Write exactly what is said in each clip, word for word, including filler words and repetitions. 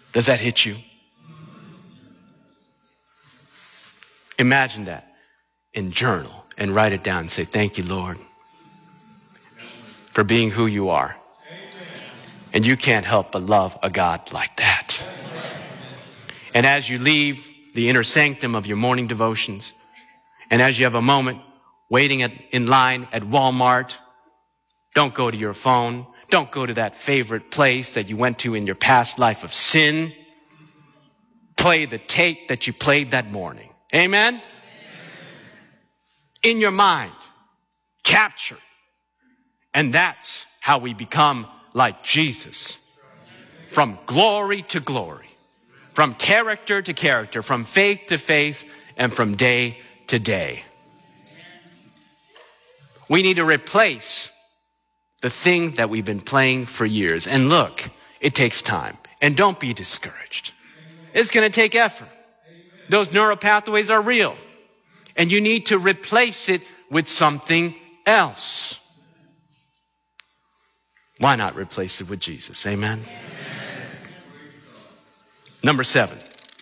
Does that hit you? Imagine that and journal and write it down and say, thank you, Lord, for being who you are. And you can't help but love a God like that. And as you leave the inner sanctum of your morning devotions, and as you have a moment waiting at, in line at Walmart, don't go to your phone. Don't go to that favorite place that you went to in your past life of sin. Play the tape that you played that morning. Amen? Amen. In your mind, capture. And that's how we become like Jesus. From glory to glory. From character to character. From faith to faith. And from day to day. We need to replace the thing that we've been playing for years. And look, it takes time. And don't be discouraged. It's going to take effort. Those neural pathways are real. And you need to replace it with something else. Why not replace it with Jesus? Amen? Amen. Number seven.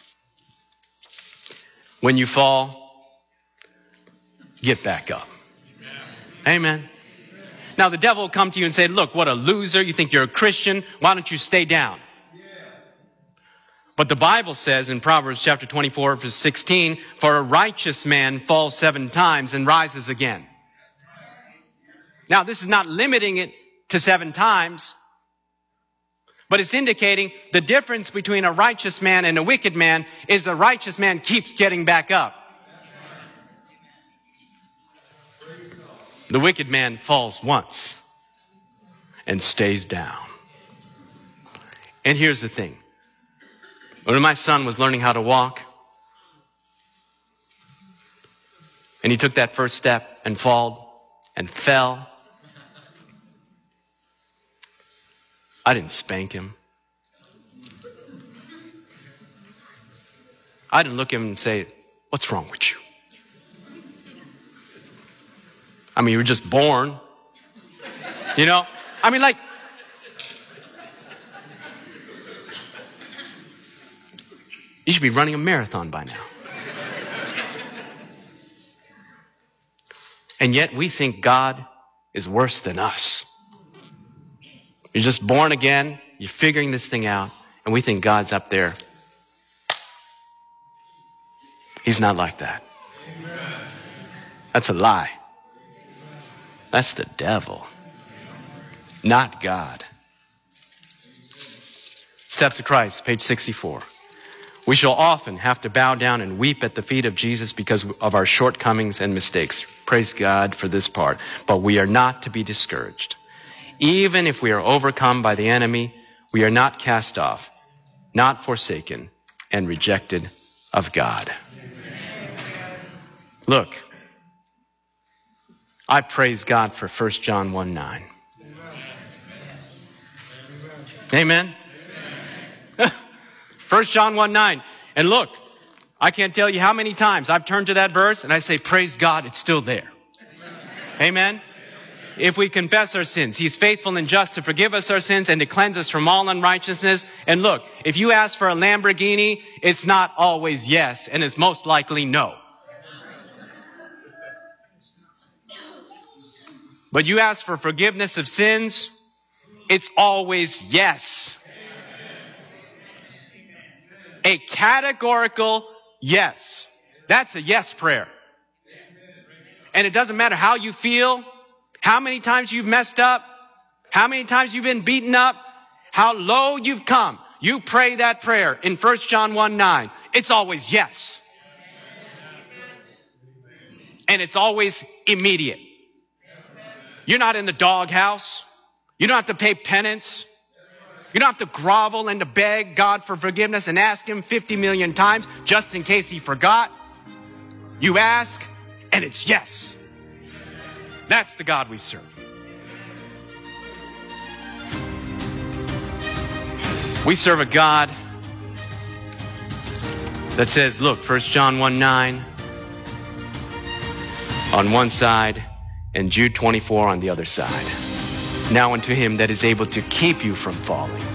When you fall, get back up. Amen. Amen. Now the devil will come to you and say, look, what a loser. You think you're a Christian. Why don't you stay down? Yeah. But the Bible says in Proverbs chapter twenty-four, verse sixteen, for a righteous man falls seven times and rises again. Now this is not limiting it to seven times, but it's indicating the difference between a righteous man and a wicked man is the righteous man keeps getting back up. The wicked man falls once and stays down. And here's the thing. When my son was learning how to walk, and he took that first step and fall and fell, I didn't spank him. I didn't look at him and say, what's wrong with you? I mean, you were just born. You know? I mean, like, you should be running a marathon by now. And yet we think God is worse than us. You're just born again. You're figuring this thing out. And we think God's up there. He's not like that. That's a lie. That's the devil, not God. Steps of Christ, page sixty-four. We shall often have to bow down and weep at the feet of Jesus because of our shortcomings and mistakes. Praise God for this part. But we are not to be discouraged. Even if we are overcome by the enemy, we are not cast off, not forsaken, and rejected of God. Look. I praise God for First John one nine. Amen? Amen. First John one nine. And look, I can't tell you how many times I've turned to that verse and I say, praise God, it's still there. Amen? Amen? If we confess our sins, He's faithful and just to forgive us our sins and to cleanse us from all unrighteousness. And look, if you ask for a Lamborghini, it's not always yes, and it's most likely no. But you ask for forgiveness of sins, it's always yes. A categorical yes. That's a yes prayer. And it doesn't matter how you feel, how many times you've messed up, how many times you've been beaten up, how low you've come. You pray that prayer in First John one nine. It's always yes. And it's always immediate. You're not in the doghouse. You don't have to pay penance. You don't have to grovel and to beg God for forgiveness and ask Him fifty million times just in case He forgot. You ask, and it's yes. That's the God we serve. We serve a God that says, look, First John one nine on one side, and Jude twenty-four on the other side. Now unto Him that is able to keep you from falling